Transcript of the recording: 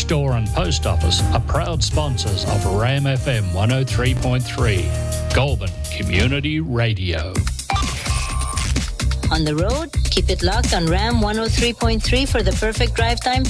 Store and Post Office are proud sponsors of Ram FM 103.3, Goulburn Community Radio. On the road, keep it locked on Ram 103.3 for the perfect drive time